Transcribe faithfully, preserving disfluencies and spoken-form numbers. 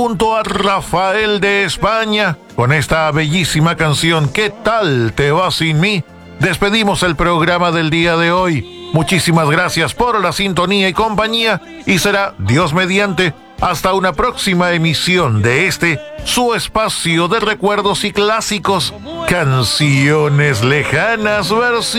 junto a Rafael de España con esta bellísima canción ¿Qué tal te va sin mí? Despedimos el programa del día de hoy. Muchísimas gracias por la sintonía y compañía y será Dios mediante hasta una próxima emisión de este su espacio de recuerdos y clásicos, Canciones Lejanas versión